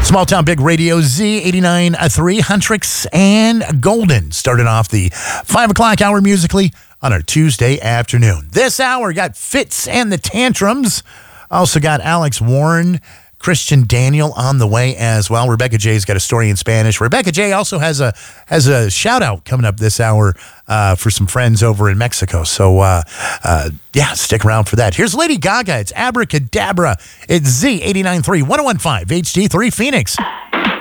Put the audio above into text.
Small Town Big Radio Z 89.3, Huntrix and Golden started off the 5 o'clock hour musically on our Tuesday afternoon. This hour got Fitz and the Tantrums. Also got Alex Warren, Christian Daniel on the way as well. Rebecca J's got a story in Spanish. Rebecca J also has a shout out coming up this hour for some friends over in Mexico. So yeah, stick around for that. Here's Lady Gaga. It's Abracadabra. It's Z 89.3 1015 HD3 Phoenix.